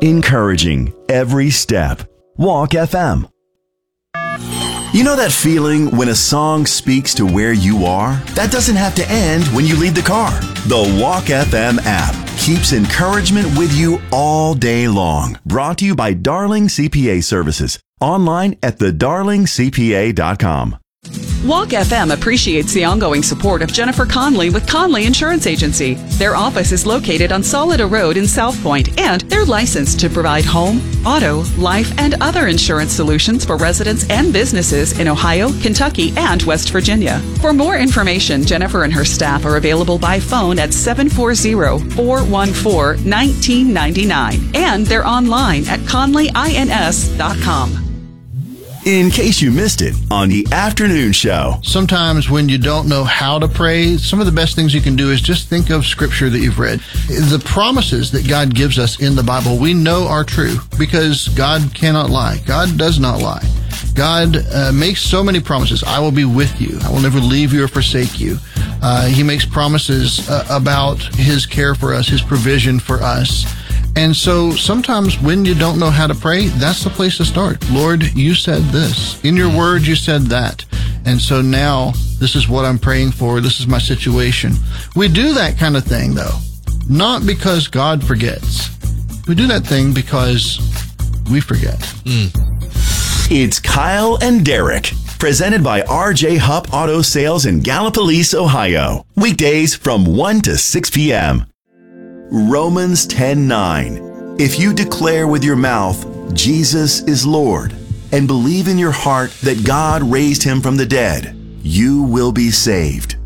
Encouraging every step. Walk FM. You know that feeling when a song speaks to where you are? That doesn't have to end when you leave the car. The Walk FM app keeps encouragement with you all day long. Brought to you by Darling CPA Services. Online at thedarlingcpa.com. Walk FM appreciates the ongoing support of Jennifer Conley with Conley Insurance Agency. Their office is located on Solida Road in South Point, and they're licensed to provide home, auto, life, and other insurance solutions for residents and businesses in Ohio, Kentucky, and West Virginia. For more information, Jennifer and her staff are available by phone at 740-414-1999, and they're online at conleyins.com. In case you missed it on the afternoon show. Sometimes when you don't know how to pray, some of the best things you can do is just think of scripture that you've read. The promises that God gives us in the Bible, we know are true because God cannot lie. God does not lie. God makes so many promises. I will be with you. I will never leave you or forsake you. He makes promises about His care for us, His provision for us. And so sometimes when you don't know how to pray, that's the place to start. Lord, you said this. In your word, you said that. And so now this is what I'm praying for. This is my situation. We do that kind of thing, though, not because God forgets. We do that thing because we forget. It's Kyle and Derek, presented by RJ Hupp Auto Sales in Gallipolis, Ohio. Weekdays from 1 to 6 p.m. Romans 10:9. If you declare with your mouth, Jesus is Lord, and believe in your heart that God raised him from the dead, you will be saved.